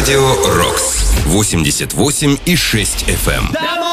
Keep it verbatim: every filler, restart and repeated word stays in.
Радио Рокс. восемьдесят восемь и шесть эф эм.